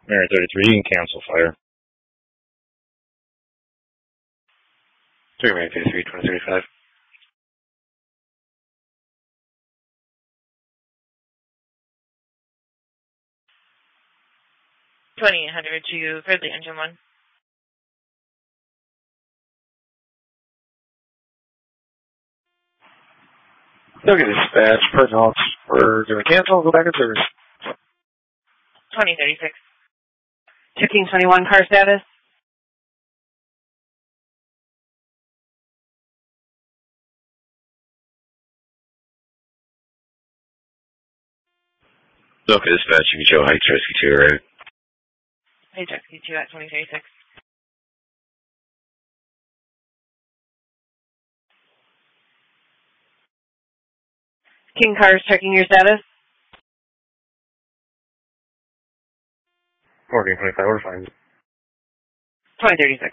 Merit 33, you can cancel fire. 3 Merit 33, 2035. $2,800 to Ridley, engine 1. Okay, dispatch, personnel, we're going to cancel, go back in service. 2036. To King 21, car status. Okay, dispatch, you can show Heights Rescue 2, right? Heights Rescue 2 at 2036. King cars checking your status. Morgan 25, we're fine. 2036.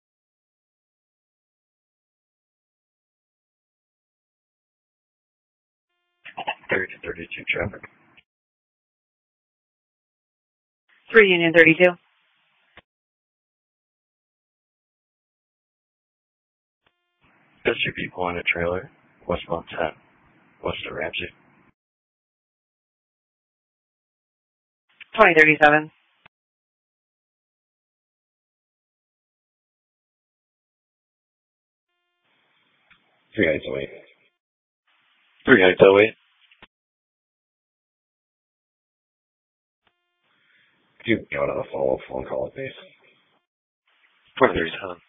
32 traffic. 3 Union 32. There's 2 people in a trailer, westbound 10, west of Ramsey. 2037. 3 Heights 08. 3 Heights 08. You go to the follow-up phone call at base. 437.